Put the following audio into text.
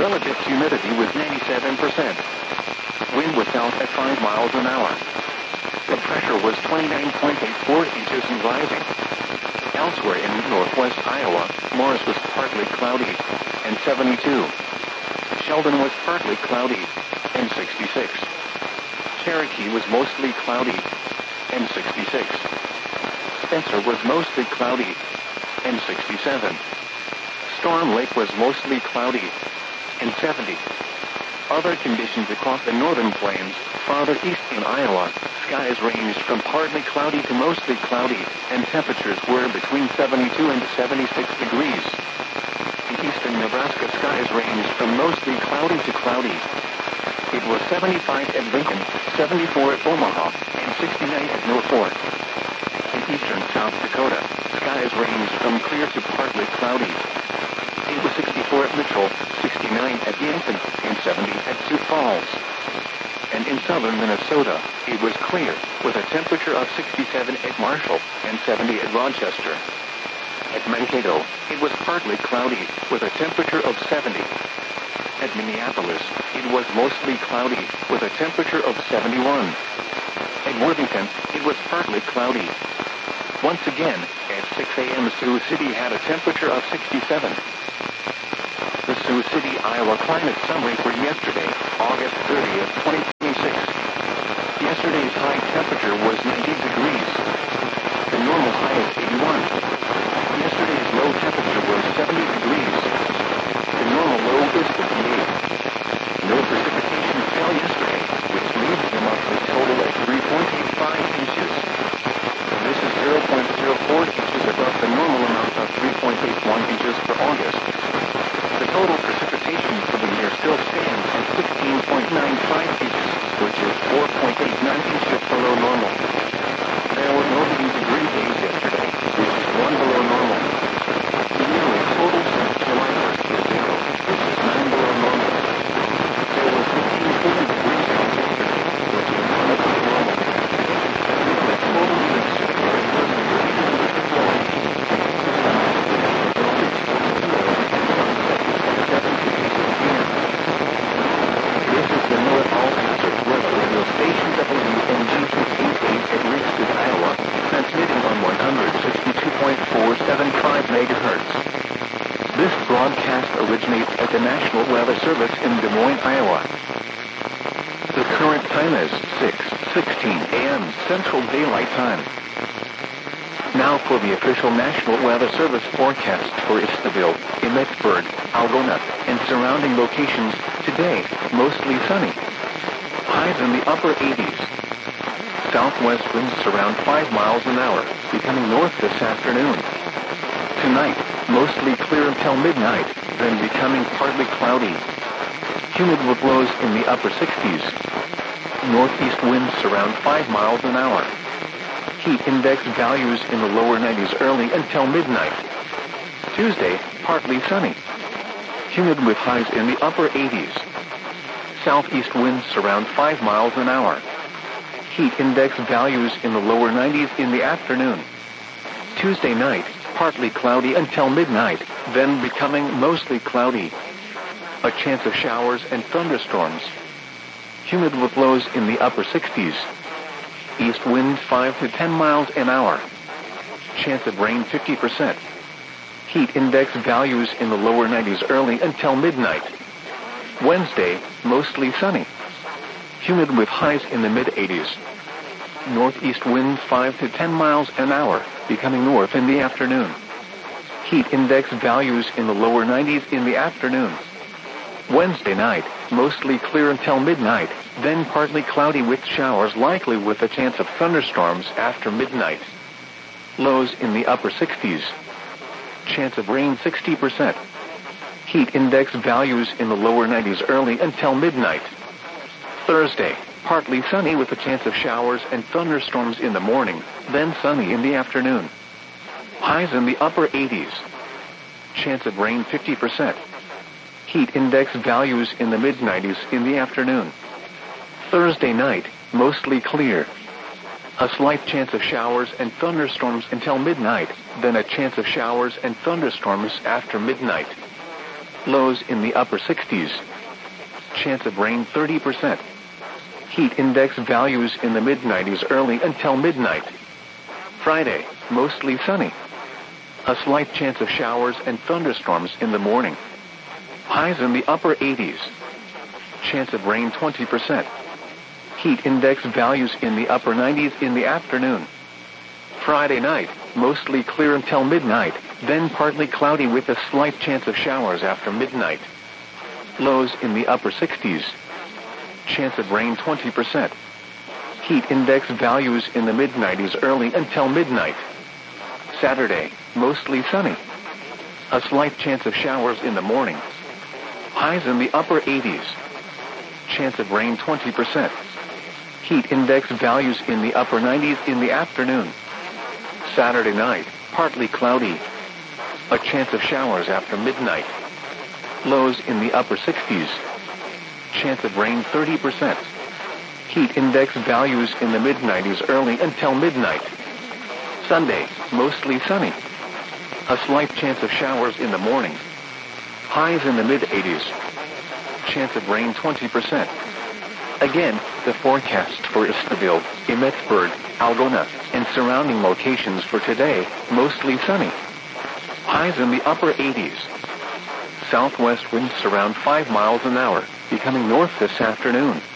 relative humidity was 97%. Wind was south at 5 miles an hour. The pressure was 29.84 inches and rising. Elsewhere in northwest Iowa, Morris was partly cloudy, and 72. Sheldon was partly cloudy, and 66. Cherokee was mostly cloudy, and 66. Spencer was mostly cloudy, and 67. Storm Lake was mostly cloudy, and 70. Other conditions across the northern plains, farther east in Iowa, skies ranged from partly cloudy to mostly cloudy, and temperatures were between 72 and 76 degrees. In eastern Nebraska, skies ranged from mostly cloudy to cloudy. It was 75 at Lincoln, 74 at Omaha, and 69 at Norfolk. In eastern South Dakota, skies ranged from clear to partly cloudy. It was 64 at Mitchell, 69 at Yankton, and 70 at Sioux Falls. And in southern Minnesota, it was clear, with a temperature of 67 at Marshall and 70 at Rochester. At Mankato, it was partly cloudy, with a temperature of 70. At Minneapolis, it was mostly cloudy, with a temperature of 71. At Worthington, it was partly cloudy. Once again, at 6 a.m. Sioux City had a temperature of 67. The Sioux City, Iowa climate summary for yesterday, August 30th, 2026. Yesterday's high temperature was 90 degrees. The normal high is 81. Yesterday's low temperature was 70 degrees. The normal low is 58. No precipitation fell yesterday, which leaves the monthly total at 3.85 inches. This is 0.04 inches above the normal amount of 3.81 inches for August. The total precipitation for the year still stands at 16.95 inches, which is 4.89 inches below normal. There were no 80-degree days yesterday, which is 1 below normal. The yearly total since July 1st is 0, which is 9 below normal. There were 15-degree days yesterday, which is 1 above normal. The yearly total since January 1st is 84. This is the North All-Hazard Weather Radio station WNG-688 at Richfield, Iowa, transmitting on 162.475 MHz. This broadcast originates at the National Weather Service in Des Moines, Iowa. The current time is 6:16 a.m. Central Daylight Time. Now for the official National Weather Service forecast for Istaville, Emmetsburg, Algona, and surrounding locations. Today, mostly sunny. Highs in the upper 80s. Southwest winds around 5 miles an hour, becoming north this afternoon. Tonight, mostly clear until midnight, then becoming partly cloudy. Humid with lows in the upper 60s. Northeast winds around 5 miles an hour. Heat index values in the lower 90s early until midnight. Tuesday, partly sunny. Humid with highs in the upper 80s. Southeast winds around 5 miles an hour. Heat index values in the lower 90s in the afternoon. Tuesday night, partly cloudy until midnight, then becoming mostly cloudy. A chance of showers and thunderstorms. Humid with lows in the upper 60s. East wind 5 to 10 miles an hour. Chance of rain 50%. Heat index values in the lower 90s early until midnight. Wednesday, mostly sunny. Humid with highs in the mid-80s. Northeast wind 5 to 10 miles an hour, becoming north in the afternoon. Heat index values in the lower 90s in the afternoon. Wednesday night, mostly clear until midnight, then partly cloudy with showers likely with a chance of thunderstorms after midnight. Lows in the upper 60s. Chance of rain 60%. Heat index values in the lower 90s early until midnight. Thursday, partly sunny with a chance of showers and thunderstorms in the morning, then sunny in the afternoon. Highs in the upper 80s. Chance of rain 50%. Heat index values in the mid-90s in the afternoon. Thursday night, mostly clear. A slight chance of showers and thunderstorms until midnight, then a chance of showers and thunderstorms after midnight. Lows in the upper 60s. Chance of rain 30%. Heat index values in the mid-90s early until midnight. Friday, mostly sunny. A slight chance of showers and thunderstorms in the morning. Highs in the upper 80s. Chance of rain 20%. Heat index values in the upper 90s in the afternoon. Friday night, mostly clear until midnight, then partly cloudy with a slight chance of showers after midnight. Lows in the upper 60s. Chance of rain 20%. Heat index values in the mid-90s early until midnight. Saturday, mostly sunny. A slight chance of showers in the morning. Highs in the upper 80s. Chance of rain 20%. Heat index values in the upper 90s in the afternoon. Saturday night, partly cloudy. A chance of showers after midnight. Lows in the upper 60s. Chance of rain 30%. Heat index values in the mid-90s early until midnight. Sunday, mostly sunny. A slight chance of showers in the morning. Highs in the mid-80s. Chance of rain 20%. Again, the forecast for Istaville, Emmetsburg, Algona, and surrounding locations for today, mostly sunny. Highs in the upper 80s. Southwest winds around 5 miles an hour, becoming north this afternoon.